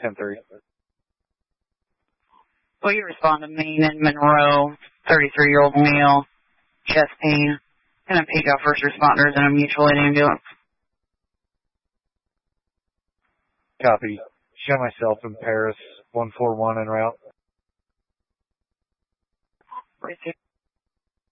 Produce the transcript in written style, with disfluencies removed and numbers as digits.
10-3. Will you respond to Maine and Monroe, 33-year-old male, chest pain, and a page out first responders in a mutual aid ambulance? Copy. Show myself in Paris, 141 en route. Right.